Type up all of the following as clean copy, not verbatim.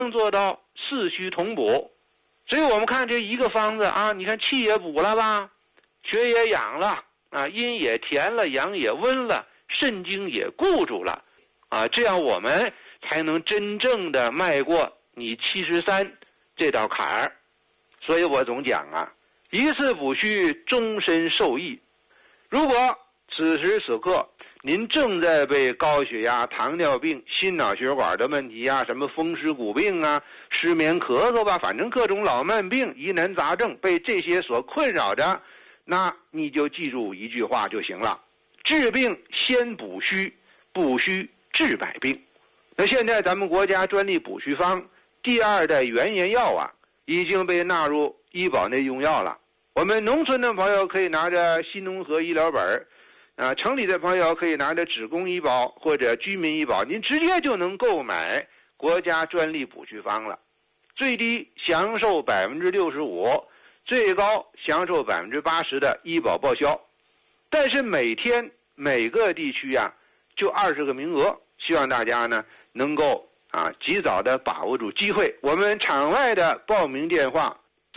能做到四虚同补。所以我们看这一个方子啊，你看气也补了吧，血也养了啊，阴也填了，阳也温了，肾经也固住了啊，这样我们才能真正的迈过你73这道坎儿。所以我总讲啊，一次补虚终身受益。如果此时此刻您正在被高血压、糖尿病、心脑血管的问题啊，什么风湿骨病啊、失眠咳嗽吧，反正各种老慢病、疑难杂症被这些所困扰着，那你就记住一句话就行了：治病先补虚，补虚治百病。那现在咱们国家专利补虚方第2代原研药啊，已经被纳入医保内用药了。我们农村的朋友可以拿着新农合医疗本城里的朋友可以拿着职工医保或者居民医保，您直接就能购买国家专利补虚方了。最低享受65%，最高享受80%的医保报销。但是每天每个地区啊，就20个名额，希望大家呢能够及早的把握住机会。我们场外的报名电话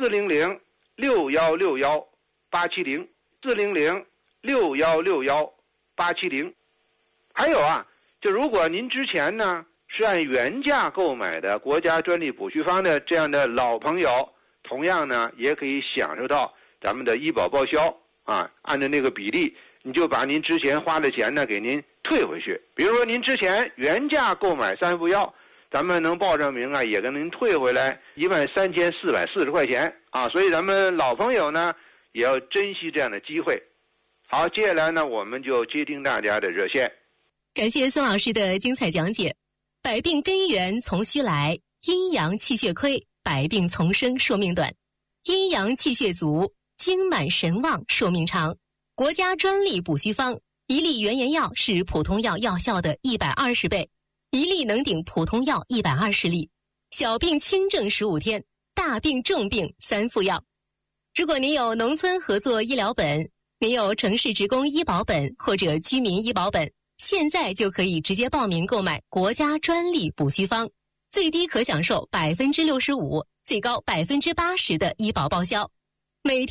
400-6161-870，400-6161-870。还有啊，就如果您之前呢是按原价购买的国家专利补虚方的这样的老朋友，同样呢也可以享受到咱们的医保报销啊，按照那个比例，你就把您之前花的钱呢给您退回去。比如说您之前原价购买3副药，咱们能报上名啊，也跟您退回来13440块钱啊。所以咱们老朋友呢也要珍惜这样的机会。好，接下来呢我们就接听大家的热线。 感谢孙老师的精彩讲解。百病根源从虚来，阴阳气血亏，百病丛生，寿命短；阴阳气血足，精满神旺，寿命长。国家专利补虚方，1粒原研药是普通药药效的120倍，1粒能顶普通药120粒。小病轻症15天，大病重病3副药。如果您有农村合作医疗本，您有城市职工医保本或者居民医保本，现在就可以直接报名购买国家专利补虚方，最低可享受65%，最高80%的医保报销。每天